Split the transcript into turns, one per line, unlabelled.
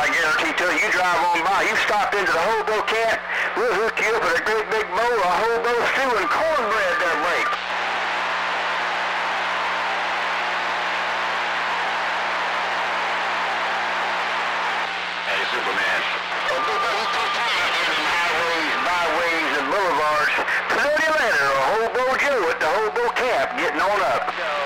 I guarantee to you, drive on by, you stop into the hobo camp, we'll hook you up with a great big bowl of hobo stew and cornbread that way. Hey, Superman. Highways, byways, and boulevards. Put on your letter, or Hobo Joe at the hobo camp getting on up.